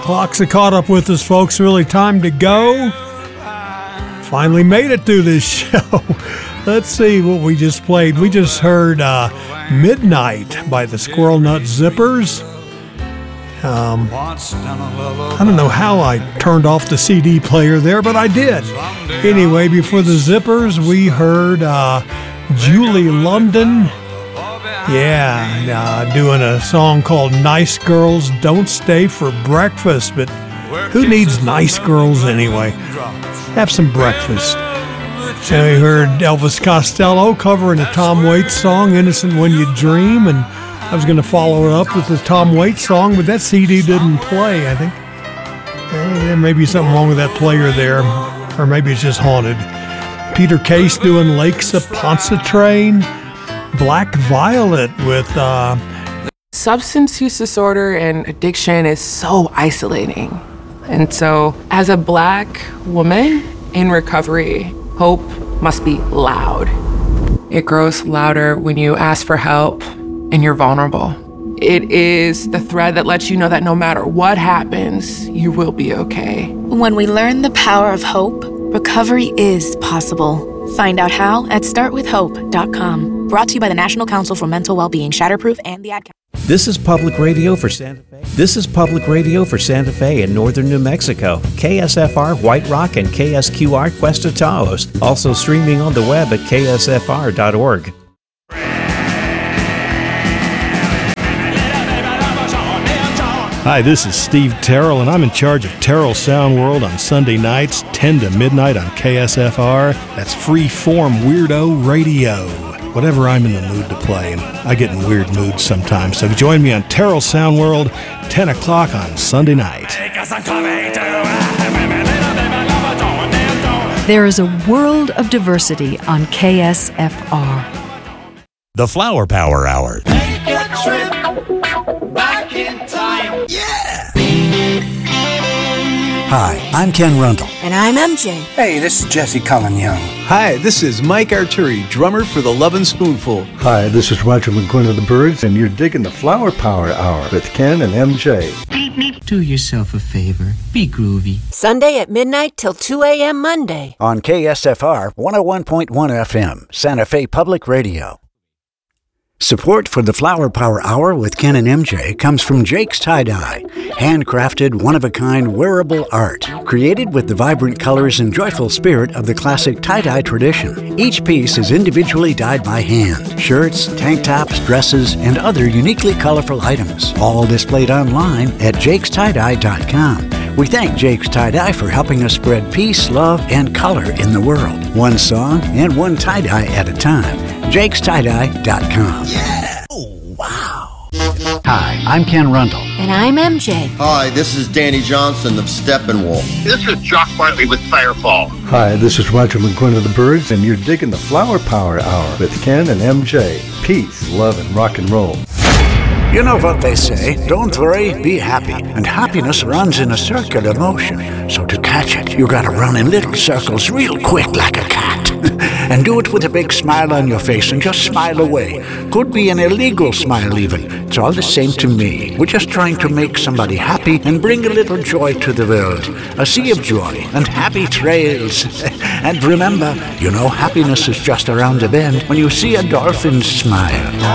Clocks have caught up with us, folks. Really time to go. Finally made it through this show. Let's see what we just played. We just heard Midnight by the Squirrel Nut Zippers. I don't know how I turned off the CD player there, but I did. Anyway, before the Zippers, we heard Julie London. Yeah, doing a song called Nice Girls Don't Stay for Breakfast. But who needs nice girls anyway? Have some breakfast. And we heard Elvis Costello covering a Tom Waits song, Innocent When You Dream. And I was going to follow it up with the Tom Waits song, but that CD didn't play, I think. There may be something wrong with that player there, or maybe it's just haunted. Peter Case doing Lakes of Pontchartrain. Black Violet with... Substance use disorder and addiction is so isolating. And so, as a Black woman in recovery, hope must be loud. It grows louder when you ask for help and you're vulnerable. It is the thread that lets you know that no matter what happens, you will be okay. When we learn the power of hope, recovery is possible. Find out how at startwithhope.com. Brought to you by the National Council for Mental Wellbeing, Shatterproof, and the Ad Council. This is Public Radio for Santa Fe. This is Public Radio for Santa Fe in northern New Mexico. KSFR White Rock and KSQR Cuesta Taos. Also streaming on the web at ksfr.org. Hi, this is Steve Terrell, and I'm in charge of Terrell Sound World on Sunday nights, 10 to midnight on KSFR. That's free-form weirdo radio. Whatever I'm in the mood to play, and I get in weird moods sometimes. So join me on Terrell Sound World, 10 o'clock on Sunday night. There is a world of diversity on KSFR. The Flower Power Hour. Take a trip back in time. Yeah! Hi, I'm Ken Rundle. And I'm MJ. Hey, this is Jesse Cullen Young. Hi, this is Mike Arturi, drummer for the Lovin' Spoonful. Hi, this is Roger McGuinn of the Byrds, and you're digging the Flower Power Hour with Ken and MJ. Do yourself a favor. Be groovy. Sunday at midnight till 2 a.m. Monday. On KSFR 101.1 FM, Santa Fe Public Radio. Support for the Flower Power Hour with Ken and MJ comes from Jake's Tie-Dye, handcrafted, one-of-a-kind wearable art, created with the vibrant colors and joyful spirit of the classic tie-dye tradition. Each piece is individually dyed by hand. Shirts, tank tops, dresses, and other uniquely colorful items, all displayed online at jakestieDye.com. We thank Jake's Tie-Dye for helping us spread peace, love, and color in the world. One song and one tie-dye at a time. jakestieDye.com. Yeah! Oh, wow! Hi, I'm Ken Rundle. And I'm MJ. Hi, this is Danny Johnson of Steppenwolf. This is Jock Bartley with Firefall. Hi, this is Roger McGuinn of the Byrds, and you're digging the Flower Power Hour with Ken and MJ. Peace, love, and rock and roll. You know what they say, don't worry, be happy. And happiness runs in a circular motion. So to catch it, you gotta run in little circles real quick like a cat. And do it with a big smile on your face and just smile away. Could be an illegal smile even. It's all the same to me. We're just trying to make somebody happy and bring a little joy to the world. A sea of joy and happy trails. And remember, you know happiness is just around the bend when you see a dolphin smile.